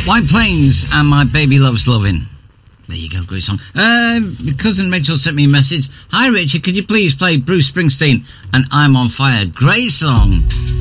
White Plains and My Baby Loves Loving. There you go, great song. Cousin Rachel sent me a message. Hi Richard, could you please play Bruce Springsteen and I'm on Fire? Great song.